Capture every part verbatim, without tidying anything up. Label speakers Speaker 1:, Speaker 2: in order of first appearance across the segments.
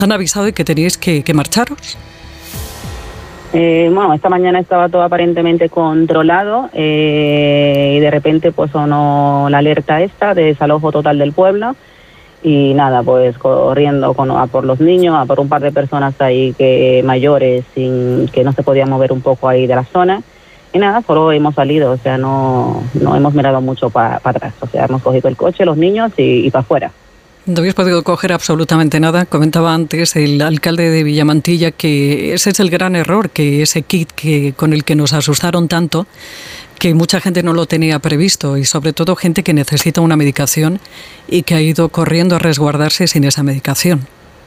Speaker 1: ¿Han avisado de que tenéis que, que marcharos?
Speaker 2: Eh, bueno, esta mañana estaba todo aparentemente controlado eh, y de repente pues sonó la alerta esta de desalojo total del pueblo y nada, pues corriendo con, a por los niños, a por un par de personas ahí que mayores sin que no se podían mover un poco ahí de la zona y nada, solo hemos salido, o sea, no, no hemos mirado mucho para pa atrás, o sea, hemos cogido el coche, los niños y, y para afuera.
Speaker 1: No habéis podido coger absolutamente nada. Comentaba antes el alcalde de Villamantilla que ese es el gran error, que ese kit que con el que nos asustaron tanto, que mucha gente no lo tenía previsto y sobre todo gente que necesita una medicación y que ha ido corriendo a resguardarse sin esa medicación.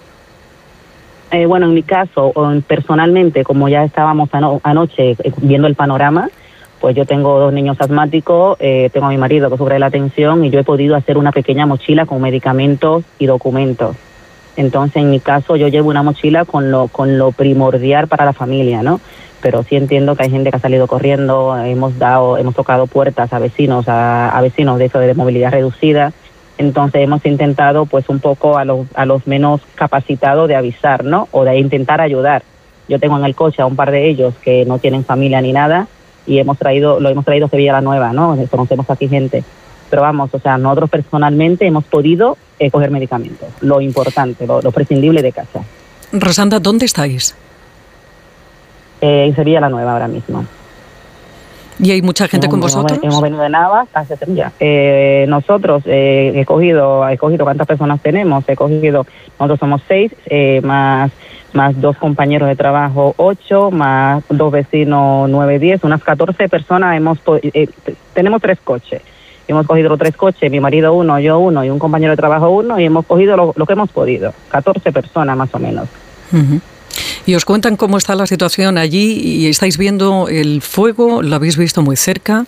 Speaker 2: Eh, bueno, en mi caso, o personalmente, como ya estábamos ano anoche viendo el panorama, pues yo tengo dos niños asmáticos, eh, tengo a mi marido que sufre la tensión y yo he podido hacer una pequeña mochila con medicamentos y documentos. Entonces, en mi caso, yo llevo una mochila con lo, con lo primordial para la familia, ¿no? Pero sí entiendo que hay gente que ha salido corriendo, hemos dado, hemos tocado puertas a vecinos, a, a vecinos de eso de movilidad reducida. Entonces hemos intentado pues un poco a los, a los menos capacitados de avisar, ¿no? O de intentar ayudar. Yo tengo en el coche a un par de ellos que no tienen familia ni nada, y hemos traído, lo hemos traído a Sevilla la Nueva, ¿no? Conocemos aquí gente. Pero vamos, o sea, nosotros personalmente hemos podido eh, coger medicamentos, lo importante, lo, lo prescindible de casa.
Speaker 1: Rosanda, ¿dónde estáis?
Speaker 2: Eh, en Sevilla la Nueva ahora mismo.
Speaker 1: ¿Y hay mucha gente
Speaker 2: hemos,
Speaker 1: con vosotros?
Speaker 2: Hemos venido de Navas hacia Sevilla. Eh, nosotros, eh, he cogido, he cogido, ¿cuántas personas tenemos? He cogido, nosotros somos seis, eh, más... más dos compañeros de trabajo, ocho, más dos vecinos, nueve, diez, unas catorce personas. Hemos eh, tenemos tres coches. Hemos cogido los tres coches, mi marido uno, yo uno y un compañero de trabajo uno, y hemos cogido lo, lo que hemos podido, catorce personas más o menos.
Speaker 1: Uh-huh. Y os cuentan cómo está la situación allí y estáis viendo el fuego, lo habéis visto muy cerca.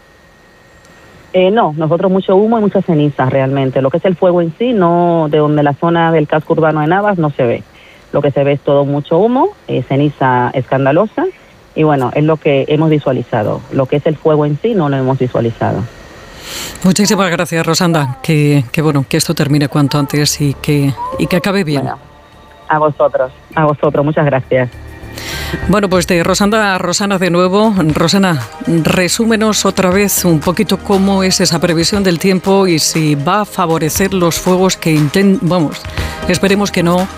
Speaker 2: Eh, no, nosotros mucho humo y mucha ceniza realmente. Lo que es el fuego en sí, no, de donde la zona del casco urbano de Navas no se ve. Lo que se ve es todo mucho humo, eh, ceniza escandalosa, y bueno, es lo que hemos visualizado. Lo que es el fuego en sí no lo hemos visualizado.
Speaker 1: Muchísimas gracias, Rosanda. Que, que bueno, que esto termine cuanto antes y que, y que acabe bien.
Speaker 2: Bueno, a vosotros, a vosotros, muchas gracias.
Speaker 1: Bueno, pues de Rosanda a Rosana de nuevo. Rosana, resúmenos otra vez un poquito cómo es esa previsión del tiempo y si va a favorecer los fuegos que intenten, vamos, esperemos que no,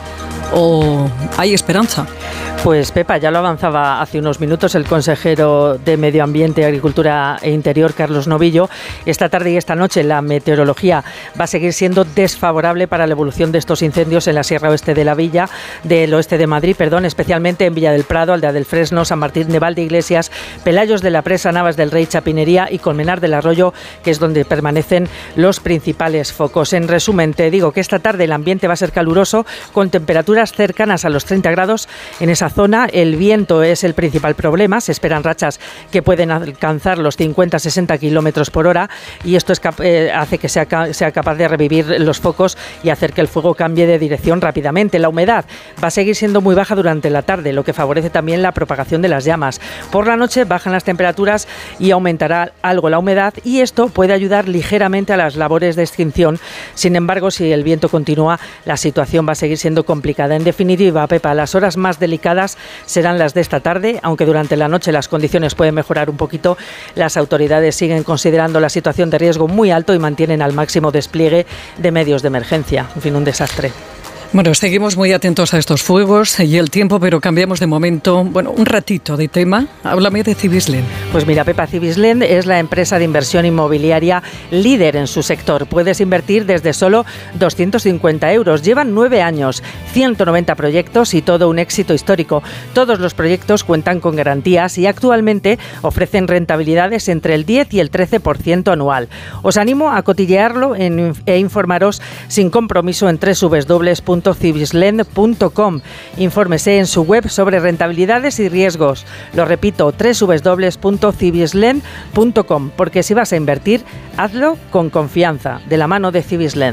Speaker 1: o hay esperanza.
Speaker 3: Pues Pepa, ya lo avanzaba hace unos minutos el consejero de Medio Ambiente, Agricultura e Interior, Carlos Novillo. Esta tarde y esta noche la meteorología va a seguir siendo desfavorable para la evolución de estos incendios en la Sierra Oeste de la Villa, del oeste de Madrid, perdón, especialmente en Villa del Prado, Aldea del Fresno, San Martín de Valdeiglesias, Pelayos de la Presa, Navas del Rey, Chapinería y Colmenar del Arroyo, que es donde permanecen los principales focos. En resumen, te digo que esta tarde el ambiente va a ser caluroso, con temperaturas cercanas a los treinta grados en esa zona. El viento es el principal problema, se esperan rachas que pueden alcanzar los cincuenta a sesenta kilómetros por hora, y esto es cap- eh, hace que sea, ca- sea capaz de revivir los focos y hacer que el fuego cambie de dirección rápidamente. La humedad va a seguir siendo muy baja durante la tarde, lo que favorece también la propagación de las llamas. Por la noche bajan las temperaturas y aumentará algo la humedad, y esto puede ayudar ligeramente a las labores de extinción. Sin embargo, si el viento continúa, la situación va a seguir siendo complicada. En definitiva, Pepa, las horas más delicadas serán las de esta tarde, aunque durante la noche las condiciones pueden mejorar un poquito. Las autoridades siguen considerando la situación de riesgo muy alto y mantienen al máximo despliegue de medios de emergencia. En fin, un desastre.
Speaker 1: Bueno, seguimos muy atentos a estos fuegos y el tiempo, pero cambiamos de momento, bueno, un ratito de tema. Háblame de Cibislen.
Speaker 3: Pues mira, Pepa, Cibislen es la empresa de inversión inmobiliaria líder en su sector. Puedes invertir desde solo doscientos cincuenta euros. Llevan nueve años, ciento noventa proyectos y todo un éxito histórico. Todos los proyectos cuentan con garantías y actualmente ofrecen rentabilidades entre el diez y el trece por ciento anual. Os animo a cotillearlo en, e informaros sin compromiso en doble u doble u doble u punto cibislen punto com. Infórmese en su web sobre rentabilidades y riesgos. Lo repito, doble u doble u doble u punto cibislen punto com, porque si vas a invertir, hazlo con confianza, de la mano de Cibislen.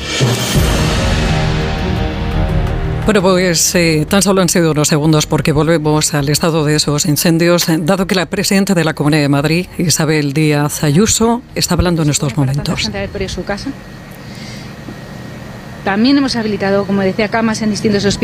Speaker 1: Bueno, pues eh, tan solo han sido unos segundos porque volvemos al estado de esos incendios, eh, dado que la presidenta de la Comunidad de Madrid, Isabel Díaz Ayuso, está hablando en estos momentos.
Speaker 4: También hemos habilitado, como decía, camas en distintos hospitales.